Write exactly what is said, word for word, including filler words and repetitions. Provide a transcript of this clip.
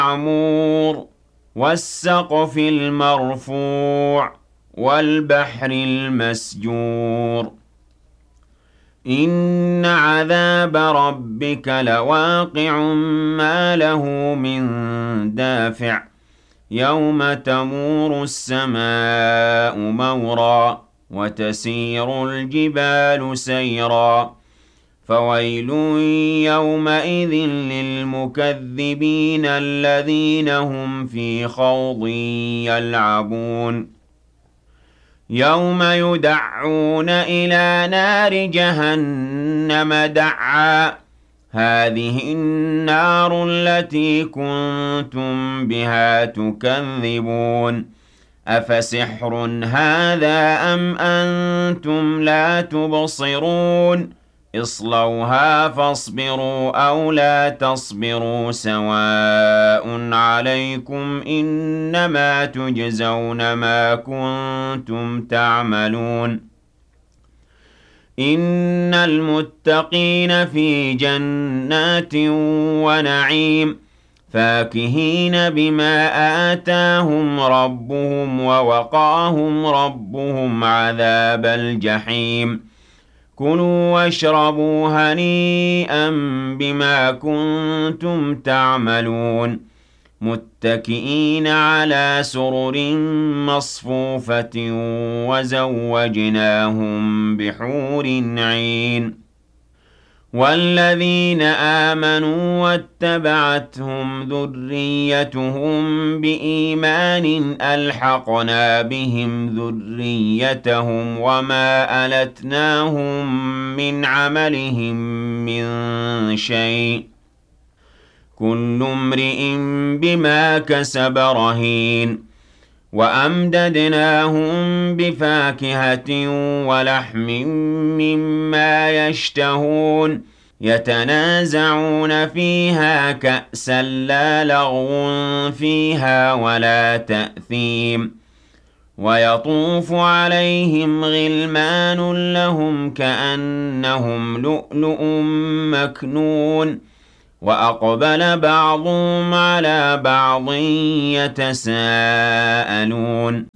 المعمور والسقف المرفوع والبحر المسجور إن عذاب ربك لواقع ما له من دافع يوم تمور السماء مورا وتسير الجبال سيرا فويل يومئذ للمكذبين الذين هم في خوض يلعبون يوم يدعون إلى نار جهنم دعا هذه النار التي كنتم بها تكذبون أفسحر هذا أم أنتم لا تبصرون اصلوها فاصبروا أو لا تصبروا سواء عليكم إنما تجزون ما كنتم تعملون إن المتقين في جنات ونعيم فاكهين بما آتاهم ربهم ووقاهم ربهم عذاب الجحيم كلوا واشربوا هنيئا بما كنتم تعملون متكئين على سرر مصفوفة وزوجناهم بحور عين والذين آمنوا واتبعتهم ذريتهم بإيمان ألحقنا بهم ذريتهم وما ألتناهم من عملهم من شيء كل امرئ بما كسب رهين وأمددناهم بفاكهة ولحم مما يشتهون يتنازعون فيها كأسا لا لغو فيها ولا تأثيم ويطوف عليهم غلمان لهم كأنهم لؤلؤ مكنون وأقبل بعضهم على بعض يتساءلون